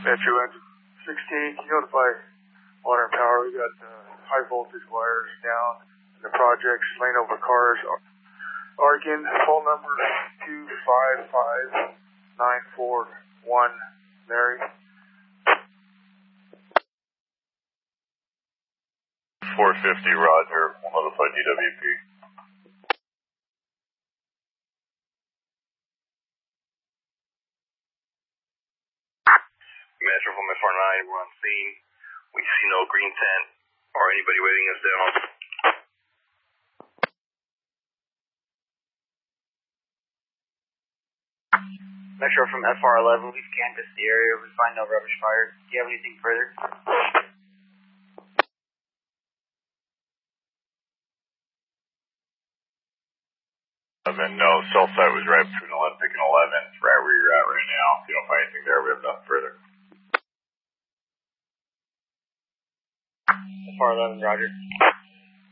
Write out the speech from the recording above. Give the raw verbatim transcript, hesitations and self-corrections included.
Metro engine sixteen, can you notify water and power? We got uh, high voltage wires down in the projects, laying over cars. Arkin, phone number two five five nine four one, Mary. four fifty, Roger. We'll notify D W P. Metro from F R nine, we're on scene. We see no green tent or anybody waving us down. Metro from F R eleven, we've canvassed the area. We find no rubbish fire. Do you have anything further? eleven, no, cell site was right between Olympic and eleven. It's right where you're at right now. If you don't find anything there, we have nothing further. F R eleven, Roger.